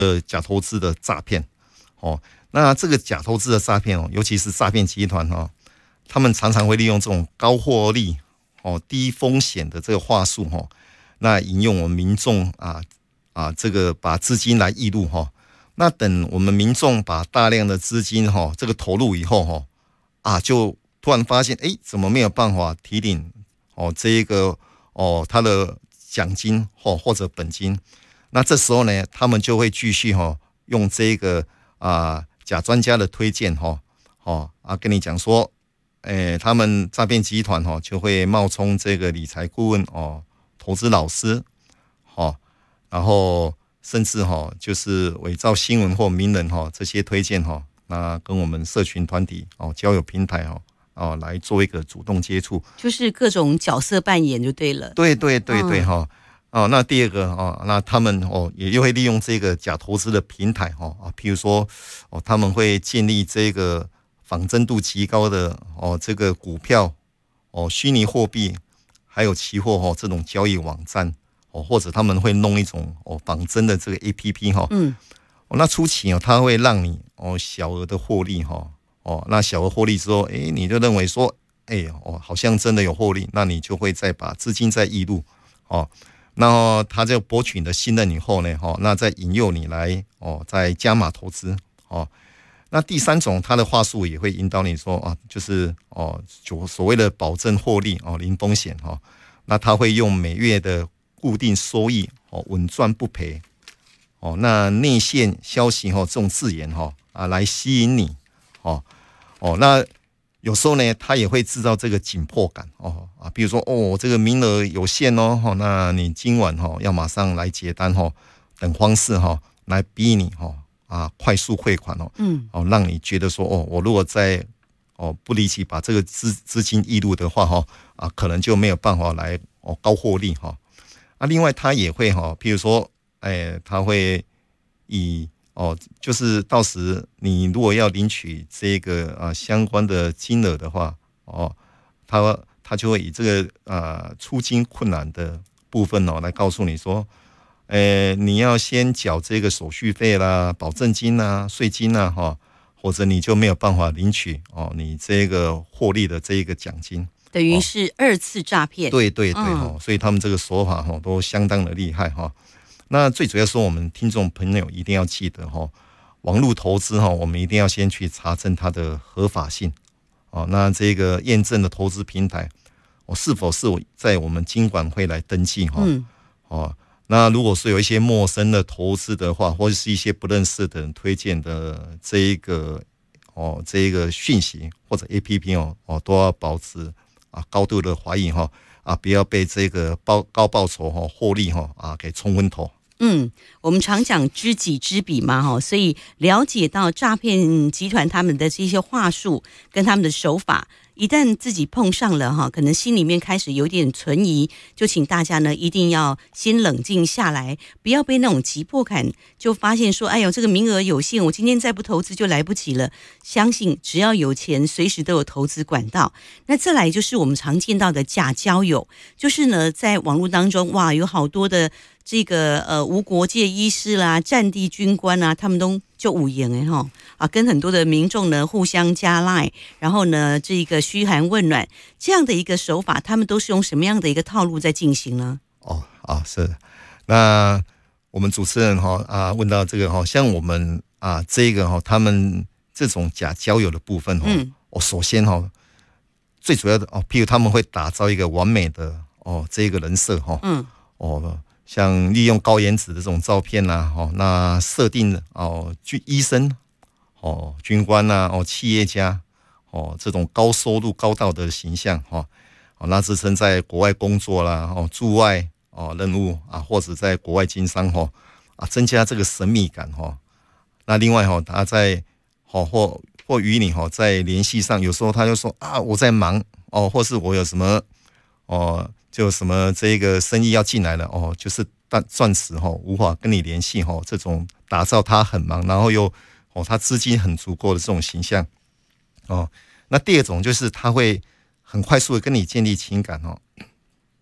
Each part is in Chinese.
假投资的诈骗哦。那这个假投资的诈骗哦，尤其是诈骗集团哦，他们常常会利用这种高获利哦、低风险的这个话术哦，那引诱我们民众这个把资金来移入哈。那等我们民众把大量的资金这个投入以后就突然发现怎么没有办法提领这一个他的奖金或者本金。那这时候呢，他们就会继续用这个假专家的推荐跟你讲说，他们诈骗集团就会冒充这个理财顾问投资老师然后甚至就是伪造新闻或名人这些推荐那跟我们社群团体交友平台来做一个主动接触， 就是各种角色扮演就对了。 对那第二个那他们也又会利用这个假投资的平台譬如说他们会建立这个仿真度极高的这个股票虚拟货币还有期货这种交易网站或者他们会弄一种仿真的这个 APP 那初期它会让你小额的获利那小额获利之后你就认为说好像真的有获利，那你就会再把资金再移入然后他就博取你的信任以后呢那再引诱你来再加码投资那第三种他的话术也会引导你说就是就所谓的保证获利零风险那他会用每月的固定收益稳赚不赔那内线消息这种字眼来吸引你那有时候呢，他也会制造这个紧迫感比如说这个名额有限那你今晚要马上来结单等方式来逼你快速汇款让你觉得说我如果在不立即把这个资金移入的话可能就没有办法来高获利另外他也会譬如说他会以就是到时你如果要领取这个相关的金额的话他就会以这个出金困难的部分来告诉你说你要先缴这个手续费啦、保证金啦、税金啦或者你就没有办法领取你这个获利的这一个奖金， 等于是二次诈骗。 对所以他们这个手法都相当的厉害那最主要是我们听众朋友一定要记得网络投资我们一定要先去查证它的合法性那这个验证的投资平台是否是在我们金管会来登记那如果是有一些陌生的投资的话，或者是一些不认识的人推荐的这一个讯息或者 APP 都要保持高度的怀疑不要被这个高报酬获利给冲昏头。 我们常讲知己知彼嘛所以了解到诈骗集团他们的这些话术跟他们的手法，一旦自己碰上了可能心里面开始有点存疑，就请大家呢一定要先冷静下来，不要被那种急迫感就发现说这个名额有限，我今天再不投资就来不及了。相信只要有钱随时都有投资管道。那再来就是我们常见到的假交友，就是呢在网络当中有好多的这个无国界医师啦、战地军官啦，他们都就有言跟很多的民众呢互相加 LINE， 然后呢这个嘘寒问暖这样的一个手法，他们都是用什么样的一个套路在进行呢？ 是的。那我们主持人问到这个像我们这个他们这种假交友的部分首先最主要的譬如他们会打造一个完美的这个人设像利用高颜值的这种照片那设定医生军官企业家这种高收入高道德的形象那自称在国外工作啦驻外任务或者在国外经商增加这个神秘感那另外他在或与你在联系上，有时候他就说我在忙或是我有什么就什么这个生意要进来了就是暂时无法跟你联系这种打造他很忙，然后又他资金很足够的这种形象那第二种就是他会很快速的跟你建立情感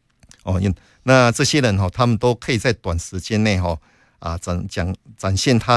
那这些人他们都可以在短时间内展现他